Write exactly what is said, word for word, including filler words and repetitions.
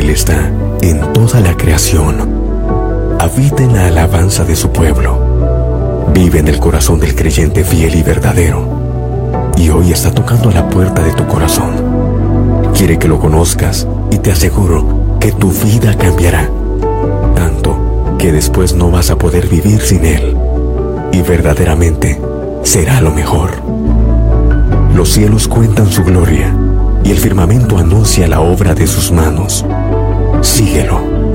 Él está en toda la creación. Habita en la alabanza de su pueblo. Vive en el corazón del creyente fiel y verdadero. Y hoy está tocando a la puerta de tu corazón. Quiere que lo conozcas y te aseguro que tu vida cambiará. Tanto que después no vas a poder vivir sin Él. Y verdaderamente será lo mejor. Los cielos cuentan su gloria y el firmamento anuncia la obra de sus manos. Síguelo